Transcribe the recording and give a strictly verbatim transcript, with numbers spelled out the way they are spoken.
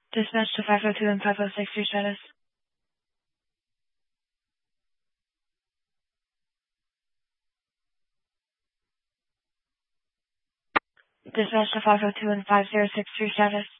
Dispatch to five oh two and five oh six, your status. Dispatch to five oh two and five oh six, your status.